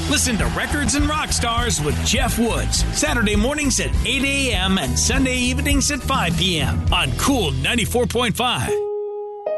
Listen to Records and Rock Stars with Jeff Woods, Saturday mornings at 8 a.m. and Sunday evenings at 5 p.m. on Cool 94.5.